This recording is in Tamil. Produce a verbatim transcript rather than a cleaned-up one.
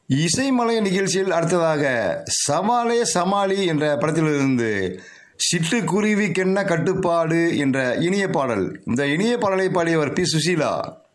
இசைமலை நிகழ்ச்சியில் அடுத்ததாக சமாளே சமாளி என்ற படத்திலிருந்து சிட்டுக்குருவிக்கென்ன கட்டுப்பாடு என்ற இனிய பாடல். இந்த இனிய பாடலை பாடியவர் பி சுசீலா.